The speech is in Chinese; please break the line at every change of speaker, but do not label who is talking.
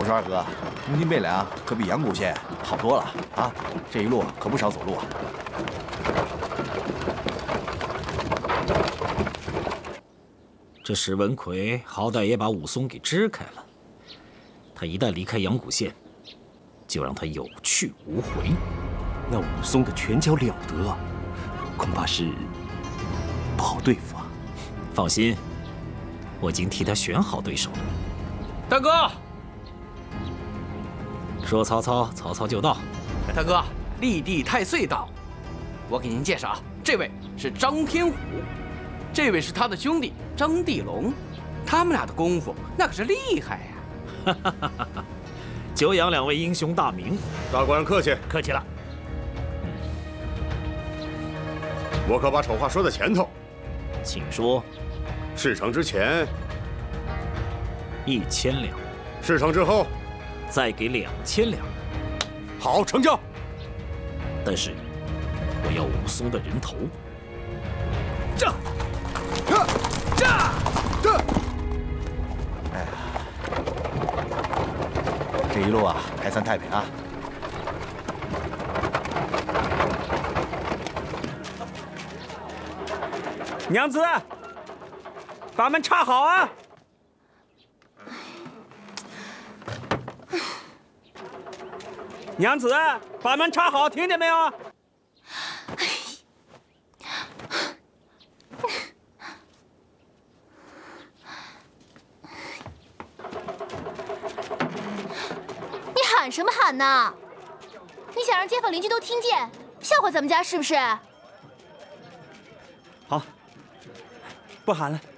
我说二哥，公斤备粮可比阳谷县好多了啊！这一路可不少走路啊。
这石文奎好歹也把武松给支开了，他一旦离开阳谷县，就让他有去无回。
那武松的拳脚了得，恐怕是不好对付啊。
放心，我已经替他选好对手了。
大哥，
说曹操，曹操就到。
大哥，立地太岁到。我给您介绍啊，这位是张天虎，这位是他的兄弟张地龙，他们俩的功夫那可是厉害呀！
久仰两位英雄大名，
大官人客气，
客气了。
我可把丑话说在前头。
请说。
事成之前
1000两，
事成之后
再给2000两。
好，成交。
但是我要武松的人头。
这，
哎呀，这一路啊，还算太平啊。
娘子，把门插好啊！娘子，把门插好，听见没有？
你喊什么喊呢？你想让街坊邻居都听见，笑话咱们家是不是？
好，不喊了。